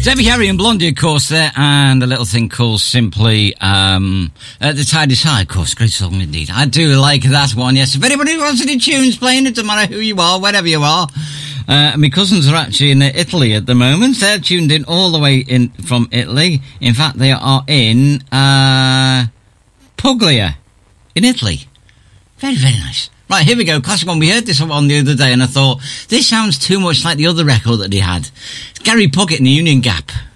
Debbie Harry and Blondie, of course, there, and a little thing called Simply, The Tide is High, of course, great song indeed. I do like that one, yes. If anybody wants any tunes playing, it doesn't matter who you are, wherever you are. My cousins are actually in Italy at the moment. They're tuned in all the way in from Italy. In fact, they are in, Puglia, in Italy. Very, very nice. Right, here we go. Classic one. We heard this one the other day and I thought, this sounds too much like the other record that he had. It's Gary Puckett and the Union Gap.